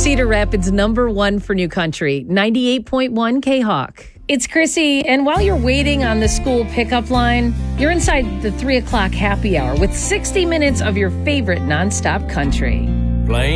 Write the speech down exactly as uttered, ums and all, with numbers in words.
Cedar Rapids number one for new country, ninety-eight point one K-Hawk. It's Chrissy, and while you're waiting on the school pickup line, you're inside the three o'clock happy hour with sixty minutes of your favorite nonstop country. Playing